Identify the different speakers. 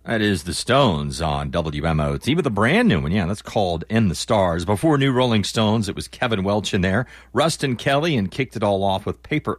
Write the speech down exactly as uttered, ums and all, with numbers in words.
Speaker 1: That is the Stones on W M O T with a brand new one. Yeah, that's called In the Stars. Before New Rolling Stones, it was Kevin Welch in there, Rustin Kelly, and kicked it all off with Paper